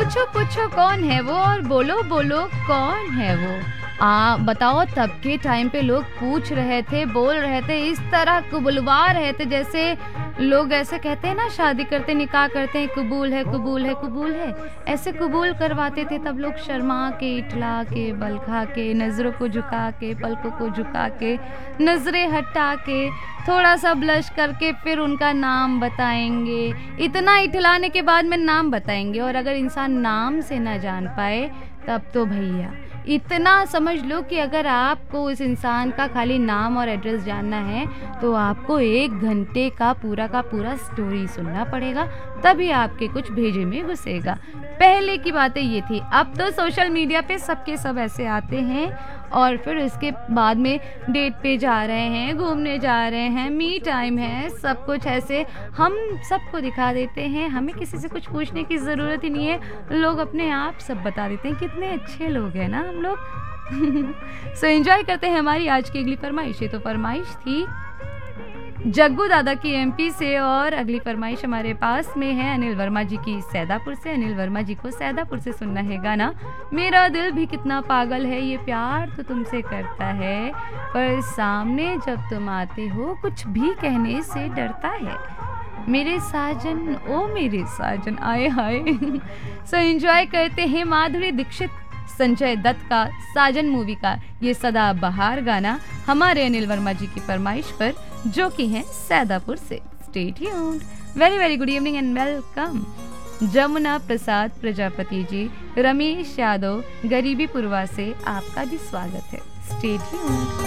पूछो पूछो कौन है वो और बोलो बोलो कौन है वो। बताओ, तब के टाइम पे लोग पूछ रहे थे, बोल रहे थे, इस तरह कुबुलवा रहे थे जैसे लोग ऐसे कहते हैं ना, शादी करते निकाह करते हैं, कबूल है कबूल है कबूल है, ऐसे कबूल करवाते थे। तब लोग शर्मा के, इठला के, बल खा के, नज़रों को झुका के, पलकों को झुका के, नज़रें हटा के, थोड़ा सा ब्लश करके फिर उनका नाम बताएंगे। इतना इठलाने के बाद में नाम बताएंगे। और अगर इंसान नाम से ना जान पाए तब तो भैया इतना समझ लो कि अगर आपको उस इंसान का खाली नाम और एड्रेस जानना है तो आपको 1 घंटे का पूरा स्टोरी सुनना पड़ेगा, तभी आपके कुछ भेजे में घुसेगा। पहले की बातें ये थी। अब तो सोशल मीडिया पे सबके सब ऐसे आते हैं और फिर इसके बाद में डेट पे जा रहे हैं, घूमने जा रहे हैं, मी टाइम है, सब कुछ ऐसे हम सबको दिखा देते हैं। हमें किसी से कुछ पूछने की ज़रूरत ही नहीं है, लोग अपने आप सब बता देते हैं। कितने अच्छे लोग हैं ना हम लोग। सो एंजॉय करते हैं हमारी आज की अगली फरमाइश। ये तो फरमाइश थी जग्गू दादा की एमपी से, और अगली फरमाइश हमारे पास में है अनिल वर्मा जी की सैदापुर से। अनिल वर्मा जी को सैदापुर से सुनना है गाना मेरा दिल भी कितना पागल है, ये प्यार तो तुमसे करता है, पर सामने जब तुम आते हो कुछ भी कहने से डरता है, मेरे साजन ओ मेरे साजन आए हाय। सो एंजॉय करते हैं माधुरी दीक्षित, संजय दत्त का साजन मूवी का ये सदा बहार गाना हमारे अनिल वर्मा जी की फरमाइश पर, जो कि हैं सैदापुर से। Stay tuned. Very very good evening and welcome. Jamuna Prasad Prajapati ji, Ramesh Yadav गरीबी पुरवा से आपका भी स्वागत है। Stay tuned.